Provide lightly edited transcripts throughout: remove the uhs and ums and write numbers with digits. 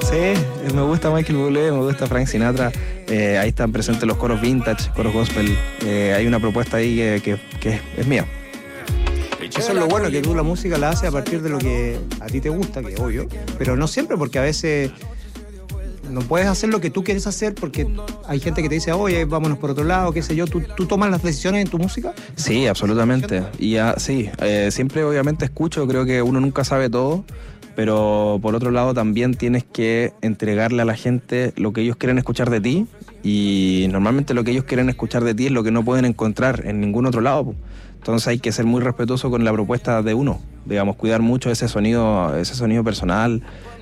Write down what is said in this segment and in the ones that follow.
Sí, me gusta Michael Bublé, me gusta Frank Sinatra. Ahí están presentes los coros vintage, coros gospel. Hay una propuesta ahí que es mía. Eso es lo bueno, que tú la música la haces a partir de lo que a ti te gusta, que es obvio, pero no siempre, porque a veces no puedes hacer lo que tú quieres hacer porque hay gente que te dice, oye, vámonos por otro lado, qué sé yo. ¿Tú tomas las decisiones en tu música? Sí, absolutamente. Y sí, siempre obviamente escucho, creo que uno nunca sabe todo, pero por otro lado también tienes que entregarle a la gente lo que ellos quieren escuchar de ti, y normalmente lo que ellos quieren escuchar de ti es lo que no pueden encontrar en ningún otro lado. Entonces hay que ser muy respetuoso con la propuesta de uno, digamos, cuidar mucho ese sonido personal.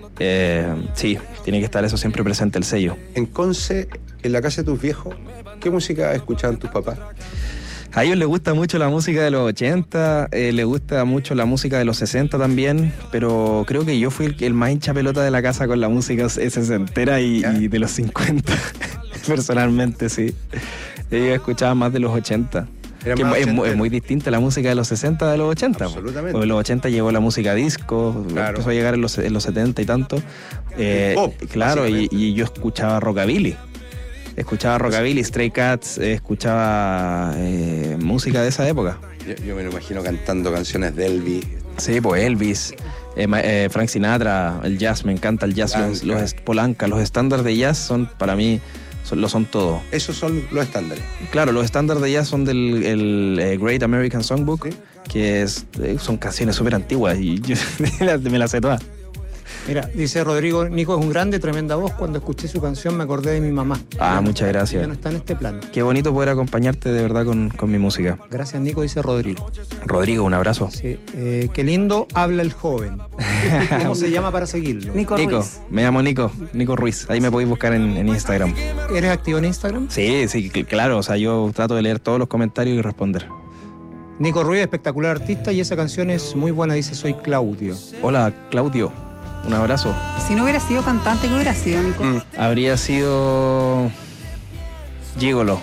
Sí, tiene que estar eso siempre presente, el sello. En Conce, en la casa de tus viejos, ¿qué música escuchaban tus papás? A ellos les gusta mucho la música de los 80, les gusta mucho la música de los 60 también, pero creo que yo fui el más hincha pelota de la casa con la música sesentera y de los 50, personalmente, sí. Ellos escuchaban más de los 80. Es muy distinta la música de los 60 de los 80. Absolutamente. Porque en los 80 llegó la música disco, claro. Empezó a llegar en los 70 y tanto. Pop, claro, y yo escuchaba rockabilly. Escuchaba rockabilly, Stray Cats, escuchaba música de esa época. Yo me lo imagino cantando canciones de Elvis. Sí, pues Elvis, Frank Sinatra, el jazz, me encanta el jazz, Polanca, los estándares de jazz son para mí... Lo son todo. Esos son los estándares. Claro, los estándares de jazz son del Great American Songbook, ¿sí? Que son canciones súper antiguas y yo me las sé todas. Mira, dice Rodrigo, Nico es un grande, tremenda voz. Cuando escuché su canción me acordé de mi mamá. Muchas gracias. Ya no está en este plano. Qué bonito poder acompañarte de verdad con mi música. Gracias, Nico, dice Rodrigo. Rodrigo, un abrazo. Sí, qué lindo habla el joven. ¿Cómo se llama para seguirlo? Nico Ruiz. Me llamo Nico Ruiz. Ahí me podéis buscar en Instagram. ¿Eres activo en Instagram? Sí, claro. O sea, yo trato de leer todos los comentarios y responder. Nico Ruiz, espectacular artista, y esa canción es muy buena, dice Soy Claudio. Hola, Claudio. Un abrazo. Si no hubiera sido cantante, ¿qué hubiera sido, Nico? Habría sido... gigolo.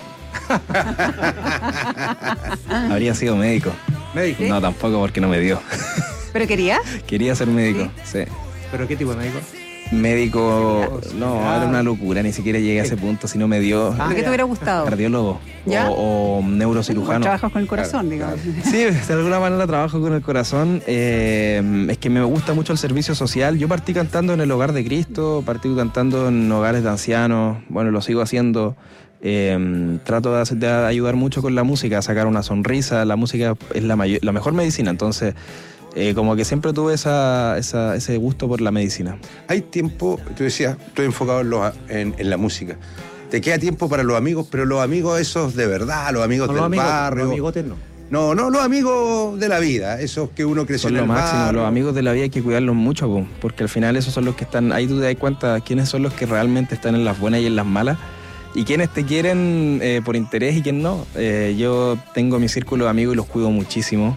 Habría sido médico. ¿Médico? No, tampoco, porque no me dio. ¿Pero querías? Quería ser médico, sí. ¿Pero qué tipo de médico? Médico, no, era una locura, ni siquiera llegué a ese punto, si no me dio. ¿Pero qué te hubiera gustado? Cardiólogo. ¿Ya? O neurocirujano. Trabajas con el corazón, digamos. Sí, de alguna manera trabajo con el corazón. Es que me gusta mucho el servicio social. Yo partí cantando en el Hogar de Cristo, partí cantando en hogares de ancianos, bueno, lo sigo haciendo. Trato de ayudar mucho con la música, a sacar una sonrisa. La música es la mejor medicina, entonces... como que siempre tuve ese gusto por la medicina. Hay tiempo, tú decías, estoy enfocado en la música. Te queda tiempo para los amigos, pero los amigos esos de verdad, los amigos del barrio. Los amigotes no. No, los amigos de la vida, esos que uno creció en el barrio. Son lo máximo, los amigos de la vida hay que cuidarlos mucho, porque al final esos son los que están, ahí tú te das cuenta quiénes son los que realmente están en las buenas y en las malas, y quiénes te quieren por interés y quién no. Yo tengo mi círculo de amigos y los cuido muchísimo.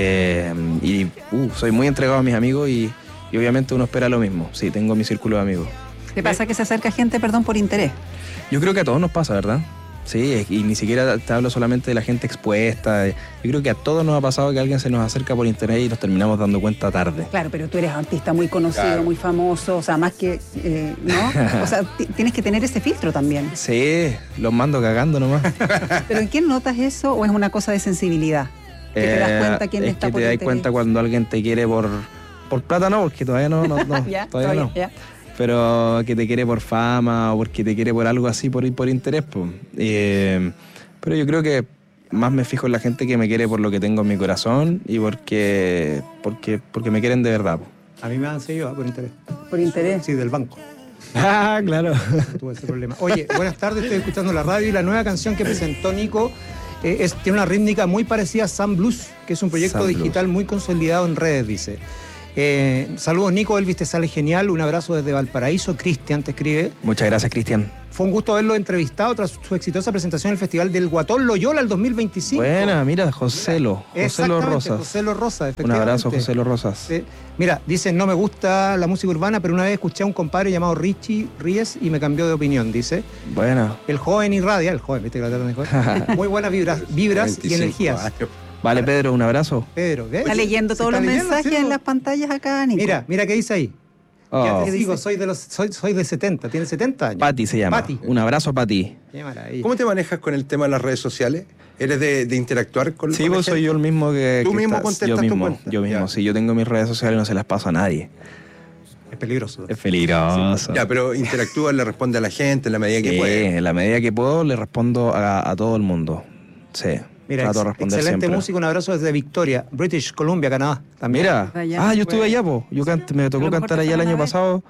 Soy muy entregado a mis amigos y obviamente uno espera lo mismo. Sí, tengo mi círculo de amigos. ¿Te pasa que se acerca gente, por interés? Yo creo que a todos nos pasa, ¿verdad? Sí, y ni siquiera te hablo solamente de la gente expuesta. Yo creo que a todos nos ha pasado que alguien se nos acerca por interés y nos terminamos dando cuenta tarde. Claro, pero tú eres artista muy conocido, claro, muy famoso, o sea, más que, ¿no? O sea, tienes que tener ese filtro también. Sí, los mando cagando nomás. ¿Pero en quién notas eso o es una cosa de sensibilidad? ¿Que te das cuenta quién está por interés? Es que te das cuenta cuando alguien te quiere por plata, no, porque todavía no. Ya, todavía no. Ya. Pero que te quiere por fama o porque te quiere por algo así, por interés, pues. Pero yo creo que más me fijo en la gente que me quiere por lo que tengo en mi corazón y porque me quieren de verdad, pues. A mí me han seguido por interés. ¿Por interés? Sí, del banco. Ah, claro. No tuve ese problema. Oye, buenas tardes, estoy escuchando la radio y la nueva canción que presentó Nico tiene una rítmica muy parecida a Sun Blues, que es un proyecto digital muy consolidado en redes, dice. Saludos, Nico, Elvis te sale genial, un abrazo desde Valparaíso. Cristian te escribe. Muchas gracias, Cristian. Fue un gusto haberlo entrevistado tras su exitosa presentación en el Festival del Guatón Loyola el 2025. Buena, mira, Joselo Rosas. Joselo Rosas, un abrazo, Joselo Rosas. Sí. Mira, dicen, no me gusta la música urbana, pero una vez escuché a un compadre llamado Richie Ries y me cambió de opinión, dice. Buena. El joven irradia, viste que la tratan de joven. Muy buenas vibras y energías. Años. Vale, Pedro, un abrazo. Pedro, ¿ves? Está leyendo todos los mensajes, ¿sí? En las pantallas acá, Nico. Mira qué dice ahí. Ya te digo, soy de 70, tiene 70 años. Pati se llama. Pati. Un abrazo, Pati. Qué maravilla. ¿Cómo te manejas con el tema de las redes sociales? ¿Eres de interactuar con Sí, vos soy yo el mismo que... ¿Tú mismo contestas tu cuenta? Yo mismo, sí. Yo tengo mis redes sociales y no se las paso a nadie. Es peligroso. Es peligroso. Sí. Ya, pero interactúas, le responde a la gente en la medida que puede. En la medida que puedo le respondo a todo el mundo. Sí. Mira, excelente siempre. músico, un abrazo desde Victoria, British Columbia, Canadá. También. Mira, yo estuve allá, po. Me tocó cantar allá el año pasado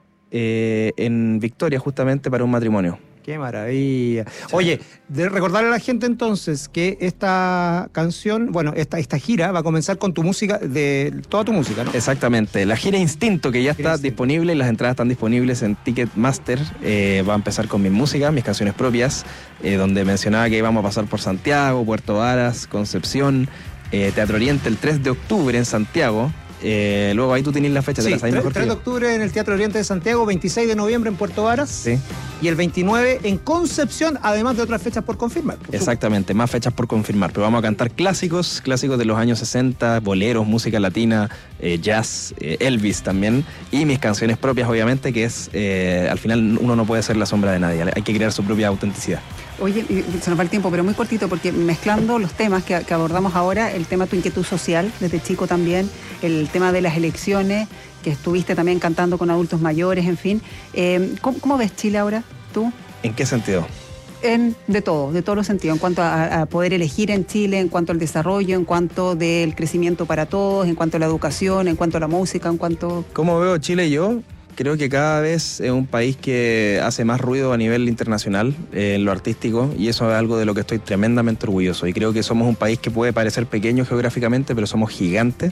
en Victoria, justamente para un matrimonio. Qué maravilla. Sí. Oye, de recordarle a la gente entonces que esta canción, bueno, esta gira va a comenzar con tu música, de toda tu música, ¿no? Exactamente. La gira Instinto, que ya está disponible, las entradas están disponibles en Ticketmaster, va a empezar con mi música, mis canciones propias, donde mencionaba que íbamos a pasar por Santiago, Puerto Varas, Concepción, Teatro Oriente el 3 de octubre en Santiago. Luego ahí tú tenés la fecha, sí, de la 3 de octubre en el Teatro Oriente de Santiago, 26 de noviembre en Puerto Varas, sí, y el 29 en Concepción, además de otras fechas por confirmar. Exactamente, más fechas por confirmar, pero vamos a cantar clásicos de los años 60, boleros, música latina, jazz, Elvis también, y mis canciones propias obviamente, que es, al final uno no puede ser la sombra de nadie, hay que crear su propia autenticidad. Oye, se nos va el tiempo, pero muy cortito, porque mezclando los temas que abordamos ahora, el tema de tu inquietud social, desde chico también, el tema de las elecciones, que estuviste también cantando con adultos mayores, en fin. ¿Cómo ves Chile ahora, tú? ¿En qué sentido? De todos los sentidos, en cuanto a poder elegir en Chile, en cuanto al desarrollo, en cuanto del crecimiento para todos, en cuanto a la educación, en cuanto a la música, en cuanto... ¿Cómo veo Chile yo? Creo que cada vez es un país que hace más ruido a nivel internacional en lo artístico, y eso es algo de lo que estoy tremendamente orgulloso, y creo que somos un país que puede parecer pequeño geográficamente, pero somos gigantes,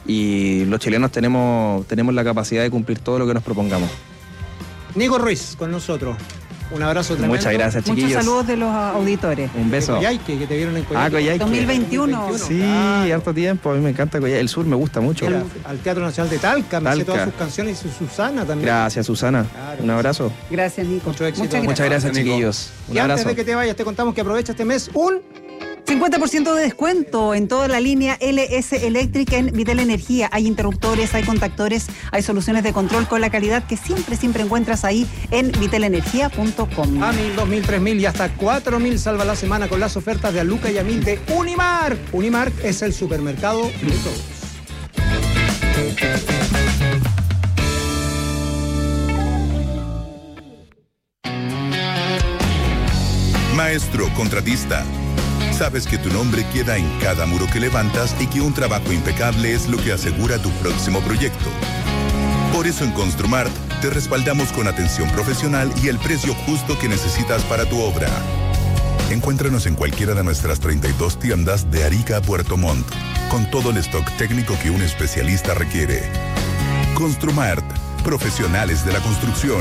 y los chilenos tenemos la capacidad de cumplir todo lo que nos propongamos. Nico Ruiz con nosotros. Un abrazo tremendo. Muchas gracias, chiquillos. Muchos saludos de los auditores. Un beso. Coyhaique, que te vieron en Coyhaique. Coyhaique. 2021. Sí, harto tiempo. A mí me encanta Coyhaique. El sur me gusta mucho. Al Teatro Nacional de Talca. Me sé todas sus canciones y Susana también. Gracias, Susana. Claro, un abrazo. Gracias, Nico. Mucho éxito. Muchas gracias, chiquillos. Un abrazo. Antes de que te vayas, te contamos que aprovecha este mes un 50% de descuento en toda la línea LS Electric en Vitel Energía. Hay interruptores, hay contactores, hay soluciones de control con la calidad que siempre encuentras ahí en vitelenergia.com. A 1.000, 2.000, 3.000 y hasta 4.000 salva la semana con las ofertas de Aluca y Amil de Unimark. Unimark es el supermercado de todos. Maestro contratista, sabes que tu nombre queda en cada muro que levantas y que un trabajo impecable es lo que asegura tu próximo proyecto. Por eso en Construmart te respaldamos con atención profesional y el precio justo que necesitas para tu obra. Encuéntranos en cualquiera de nuestras 32 tiendas de Arica a Puerto Montt, con todo el stock técnico que un especialista requiere. Construmart, profesionales de la construcción.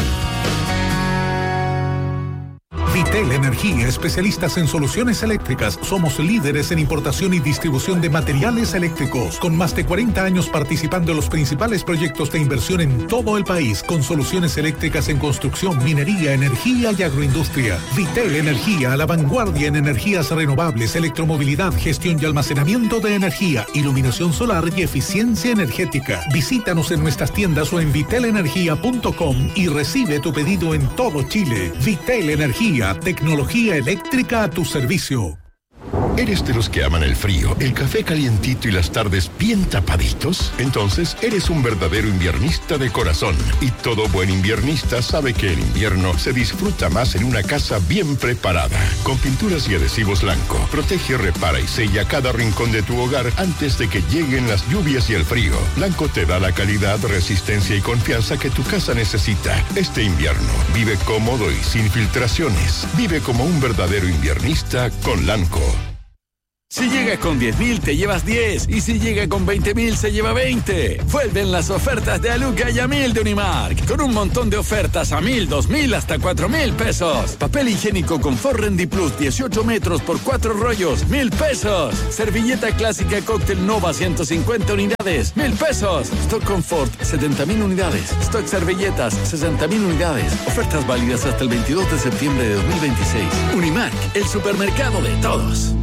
Vitel Energía, especialistas en soluciones eléctricas. Somos líderes en importación y distribución de materiales eléctricos, con más de 40 años participando en los principales proyectos de inversión en todo el país, con soluciones eléctricas en construcción, minería, energía y agroindustria. Vitel Energía, a la vanguardia en energías renovables, electromovilidad, gestión y almacenamiento de energía, iluminación solar y eficiencia energética. Visítanos en nuestras tiendas o en vitelenergia.com y recibe tu pedido en todo Chile. Vitel Energía, tecnología eléctrica a tu servicio. ¿Eres de los que aman el frío, el café calientito y las tardes bien tapaditos? Entonces, eres un verdadero inviernista de corazón. Y todo buen inviernista sabe que el invierno se disfruta más en una casa bien preparada. Con pinturas y adhesivos Blanco, protege, repara y sella cada rincón de tu hogar antes de que lleguen las lluvias y el frío. Blanco te da la calidad, resistencia y confianza que tu casa necesita. Este invierno, vive cómodo y sin filtraciones. Vive como un verdadero inviernista con Blanco. Si llega con 10.000 te llevas 10 y si llega con 20.000 se lleva 20. Vuelven las ofertas de Aluca y Amil de Unimark con un montón de ofertas a 1.000, 2.000 hasta 4.000 pesos. Papel higiénico Confort Rendi Plus 18 metros por 4 rollos, 1.000 pesos. Servilleta clásica Cóctel Nova 150 unidades, 1.000 pesos. Stock Confort 70.000 unidades. Stock servilletas 60.000 unidades. Ofertas válidas hasta el 22 de septiembre de 2026. Unimark, el supermercado de todos.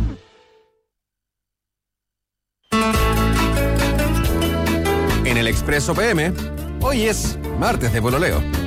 En el Expreso PM, hoy es martes de pololeo.